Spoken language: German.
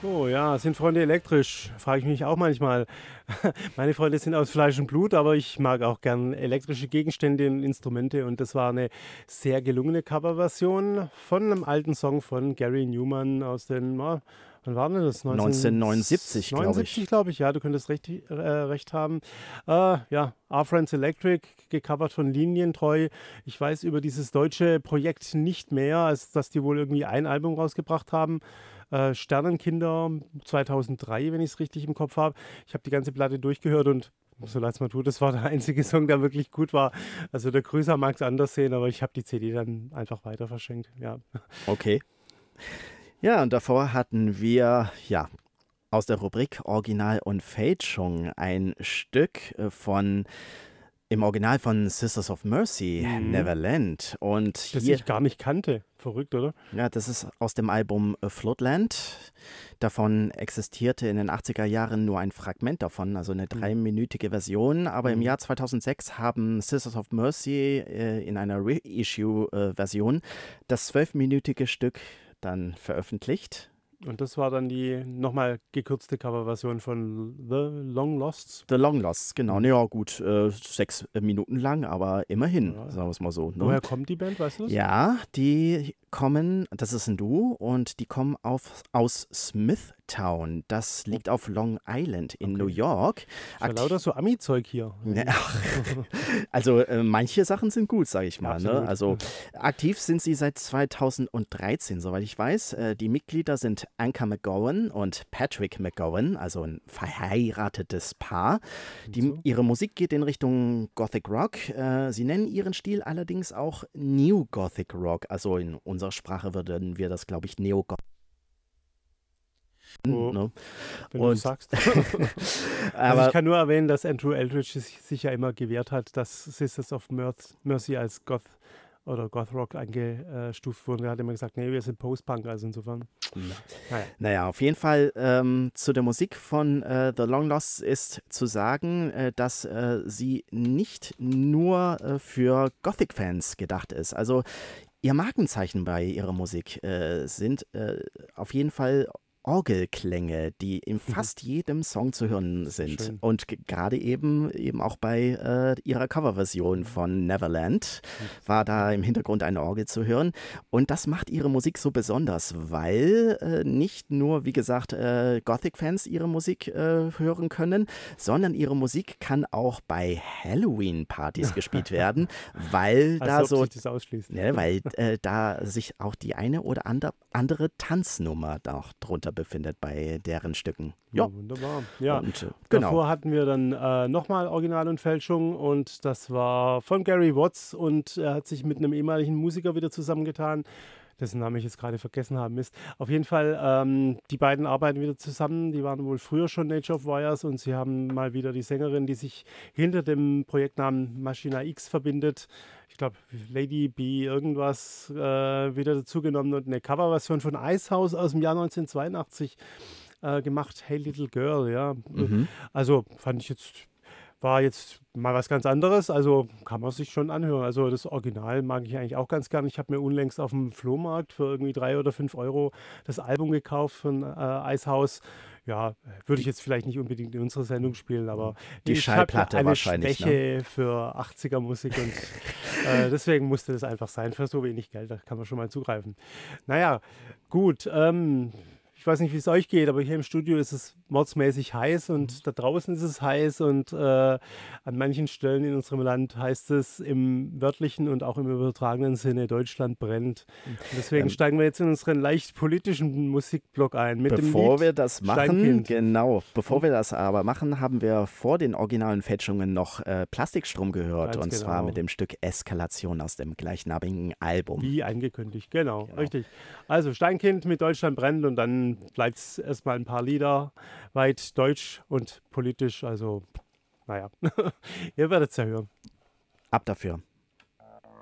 Oh ja, sind Freunde elektrisch? Frage ich mich auch manchmal. Meine Freunde sind aus Fleisch und Blut, aber ich mag auch gern elektrische Gegenstände und Instrumente. Und das war eine sehr gelungene Coverversion von einem alten Song von Gary Newman aus den, wann war denn das? 1979, glaube 1979, ich. glaube ich. Ja, du könntest recht haben. Ja, Our Friends Electric, gecovert von Linientreu. Ich weiß über dieses deutsche Projekt nicht mehr, als dass die wohl irgendwie ein Album rausgebracht haben. Sternenkinder 2003, wenn ich es richtig im Kopf habe. Ich habe die ganze Platte durchgehört und so leid es mir tut, das war der einzige Song, der wirklich gut war. Also der Grüßer mag es anders sehen, aber ich habe die CD dann einfach weiter verschenkt. Ja. Okay. Ja, und davor hatten wir, ja, aus der Rubrik Original und Fälschung ein Stück im Original von Sisters of Mercy, Mhm. Neverland. Und Das hier, ich gar nicht kannte. Verrückt, oder? ja, das ist aus dem Album Floodland. Davon existierte in den 80er Jahren nur ein Fragment davon, also eine Mhm. dreiminütige Version. Aber im Mhm. Jahr 2006 haben Sisters of Mercy in einer Reissue-Version das 12-minütige Stück dann veröffentlicht. Und das war dann die nochmal gekürzte Coverversion von The Long Losts. The Long Lost, genau. Mhm. Ja, gut, 6 Minuten lang, aber immerhin, Ja. sagen wir es mal so. Ne? Woher kommt die Band, weißt du das? Ja, die kommen, das ist ein Duo, und die kommen aus Smithtown. Das liegt auf Long Island in New Okay. York. Ist ja lauter so Ami-Zeug hier. Ja, also manche Sachen sind gut, sage ich mal. Ne? Absolut. Also aktiv sind sie seit 2013, soweit ich weiß. Die Mitglieder sind Anka McGowan und Patrick McGowan, also ein verheiratetes Paar. Und so. Ihre Musik geht in Richtung Gothic Rock. Sie nennen ihren Stil allerdings auch New Gothic Rock. Also in unserer Sprache würden wir das, glaube ich, Neo-Gothic. Oh, Ne? wenn du Und sagst. Also ich aber kann nur erwähnen, dass Andrew Eldridge sich ja immer gewehrt hat, dass Sisters of Mercy als Goth oder Goth-Rock eingestuft wurden. Er hat immer gesagt, nee, wir sind Post-Punk, also insofern. Naja. naja, auf jeden Fall zu der Musik von The Long Lost ist zu sagen, dass sie nicht nur für Gothic-Fans gedacht ist. Also ihr Markenzeichen bei ihrer Musik sind auf jeden Fall Orgelklänge, die in fast jedem Song zu hören sind. Schön. Und gerade eben auch bei ihrer Coverversion von Neverland war da im Hintergrund eine Orgel zu hören. Und das macht ihre Musik so besonders, weil nicht nur, wie gesagt, Gothic-Fans ihre Musik hören können, sondern ihre Musik kann auch bei Halloween-Partys gespielt werden, weil Als da ob so sich das ausschließt. ne, weil da sich auch die eine oder andere Tanznummer noch drunter befindet bei deren Stücken. Ja, Ja, wunderbar. Ja, und genau. davor hatten wir dann nochmal Original und Fälschung und das war von Gary Watts und er hat sich mit einem ehemaligen Musiker wieder zusammengetan, dessen Namen ich jetzt gerade vergessen habe. Mist. Auf jeden Fall, die beiden arbeiten wieder zusammen. Die waren wohl früher schon Nature of Wires und sie haben mal wieder die Sängerin, die sich hinter dem Projektnamen Machina X verbindet. Ich glaube, Lady B irgendwas wieder dazugenommen und eine Coverversion von Icehouse aus dem Jahr 1982 gemacht. Hey Little Girl, ja. Mhm. Also fand ich jetzt, war jetzt mal was ganz anderes, also kann man sich schon anhören. Also das Original mag ich eigentlich auch ganz gern. Ich habe mir unlängst auf dem Flohmarkt für irgendwie 3 oder 5 € das Album gekauft von Icehouse. Ja, würde ich Die, jetzt vielleicht nicht unbedingt in unserer Sendung spielen, aber die ich habe ja Schallplatte eine wahrscheinlich, ne? Schwäche für 80er Musik und deswegen musste das einfach sein. Für so wenig Geld, da kann man schon mal zugreifen. Naja, gut. Ich weiß nicht, wie es euch geht, aber hier im Studio ist es mordsmäßig heiß und da draußen ist es heiß und an manchen Stellen in unserem Land heißt es im wörtlichen und auch im übertragenen Sinne, Deutschland brennt. Und deswegen Ähm, steigen wir jetzt in unseren leicht politischen Musikblock ein mit dem Bevor wir Lied das machen, Steinkind. genau, bevor Hm? wir das aber machen, haben wir vor den originalen Fälschungen noch Plastikstrom gehört, Ganz und zwar mit genau. dem Stück Eskalation aus dem gleichnamigen Album. Wie angekündigt, genau, Genau. richtig. Also Steinkind mit Deutschland brennt und dann bleibt es erstmal ein paar Lieder weit deutsch und politisch. Also, naja, ihr werdet es ja hören. Ab dafür.